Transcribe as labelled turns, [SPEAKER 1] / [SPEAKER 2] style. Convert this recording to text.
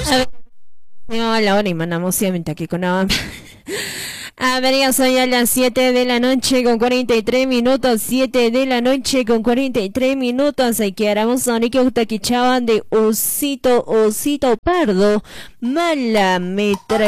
[SPEAKER 1] A la hora y mandamos siempre aquí con nada. A ver, ya son ya las 7 de la noche con 43 minutos, 7 de la noche con 43 minutos. Hay que haramos a que usted que de osito pardo, mala metra.